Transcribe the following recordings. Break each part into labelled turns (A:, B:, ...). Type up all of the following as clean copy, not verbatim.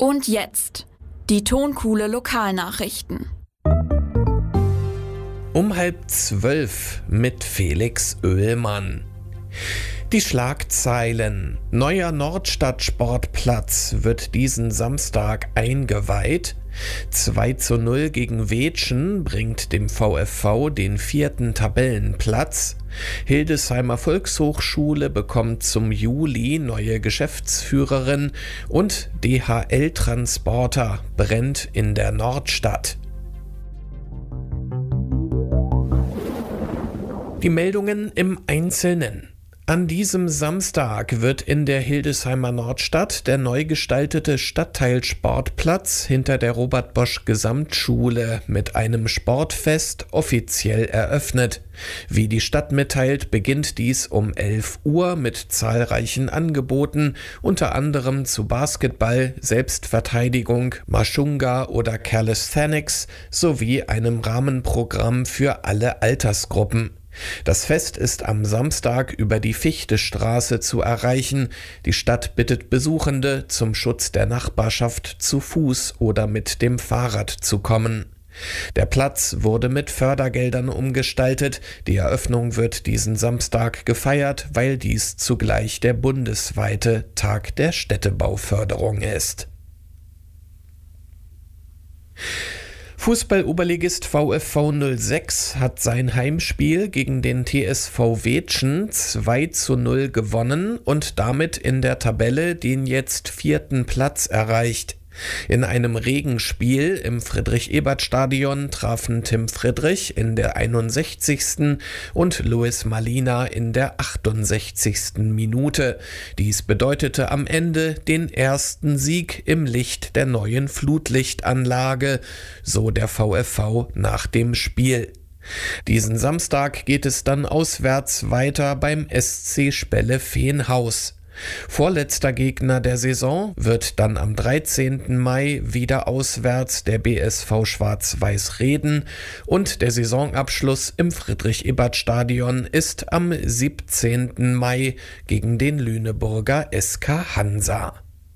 A: Und jetzt die Tonkuhle Lokalnachrichten.
B: Um 11:30 mit Felix Oehlmann. Die Schlagzeilen: Neuer Nordstadt-Sportplatz wird diesen Samstag eingeweiht. 2:0 gegen Weetschen bringt dem VfV den 4. Tabellenplatz. Hildesheimer Volkshochschule bekommt zum Juli neue Geschäftsführerin und DHL-Transporter brennt in der Nordstadt. Die Meldungen im Einzelnen. An diesem Samstag wird in der Hildesheimer Nordstadt der neu gestaltete Stadtteilsportplatz hinter der Robert-Bosch-Gesamtschule mit einem Sportfest offiziell eröffnet. Wie die Stadt mitteilt, beginnt dies um 11 Uhr mit zahlreichen Angeboten, unter anderem zu Basketball, Selbstverteidigung, Mashunga oder Calisthenics sowie einem Rahmenprogramm für alle Altersgruppen. Das Fest ist am Samstag über die Fichtestraße zu erreichen. Die Stadt bittet Besuchende, zum Schutz der Nachbarschaft zu Fuß oder mit dem Fahrrad zu kommen. Der Platz wurde mit Fördergeldern umgestaltet. Die Eröffnung wird diesen Samstag gefeiert, weil dies zugleich der bundesweite Tag der Städtebauförderung ist. Fußball-Oberligist VfV 06 hat sein Heimspiel gegen den TSV Weetschen 2:0 gewonnen und damit in der Tabelle den jetzt 4. Platz erreicht. In einem Regenspiel im Friedrich-Ebert-Stadion trafen Tim Friedrich in der 61. und Luis Malina in der 68. Minute. Dies bedeutete am Ende den ersten Sieg im Licht der neuen Flutlichtanlage, so der VfV nach dem Spiel. Diesen Samstag geht es dann auswärts weiter beim SC Spelle-Veenhaus. Vorletzter Gegner der Saison wird dann am 13. Mai wieder auswärts der BSV Schwarz-Weiß Reden und der Saisonabschluss im Friedrich-Ebert-Stadion ist am 17. Mai gegen den Lüneburger SK Hansa.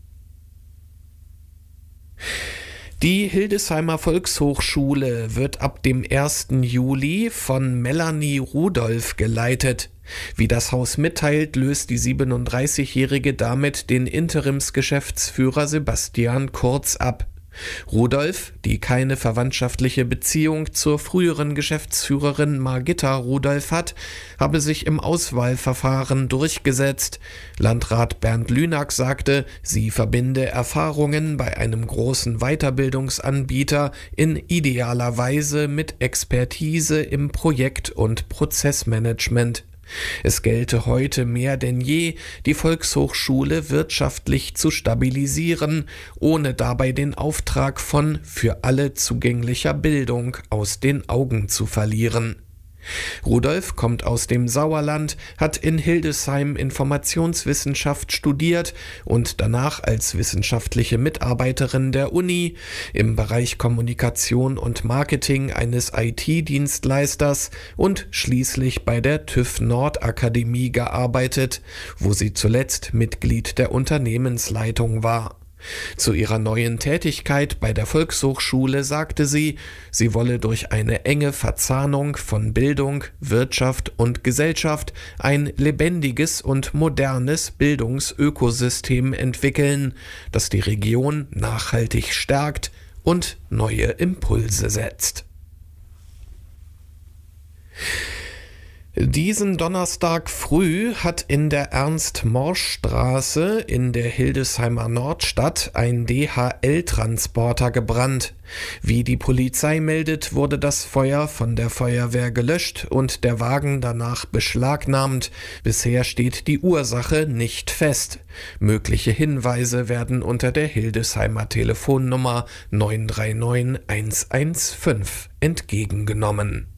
B: Die Hildesheimer Volkshochschule wird ab dem 1. Juli von Melanie Rudolph geleitet. Wie das Haus mitteilt, löst die 37-Jährige damit den Interimsgeschäftsführer Sebastian Kurz ab. Rudolph, die keine verwandtschaftliche Beziehung zur früheren Geschäftsführerin Margitta Rudolph hat, habe sich im Auswahlverfahren durchgesetzt. Landrat Bernd Lünack sagte, sie verbinde Erfahrungen bei einem großen Weiterbildungsanbieter in idealer Weise mit Expertise im Projekt- und Prozessmanagement. Es gelte heute mehr denn je, die Volkshochschule wirtschaftlich zu stabilisieren, ohne dabei den Auftrag von für alle zugänglicher Bildung aus den Augen zu verlieren. Rudolph kommt aus dem Sauerland, hat in Hildesheim Informationswissenschaft studiert und danach als wissenschaftliche Mitarbeiterin der Uni im Bereich Kommunikation und Marketing eines IT-Dienstleisters und schließlich bei der TÜV Nord Akademie gearbeitet, wo sie zuletzt Mitglied der Unternehmensleitung war. Zu ihrer neuen Tätigkeit bei der Volkshochschule sagte sie, sie wolle durch eine enge Verzahnung von Bildung, Wirtschaft und Gesellschaft ein lebendiges und modernes Bildungsökosystem entwickeln, das die Region nachhaltig stärkt und neue Impulse setzt. Diesen Donnerstag früh hat in der Ernst-Morsch-Straße in der Hildesheimer Nordstadt ein DHL-Transporter gebrannt. Wie die Polizei meldet, wurde das Feuer von der Feuerwehr gelöscht und der Wagen danach beschlagnahmt. Bisher steht die Ursache nicht fest. Mögliche Hinweise werden unter der Hildesheimer Telefonnummer 939 115 entgegengenommen.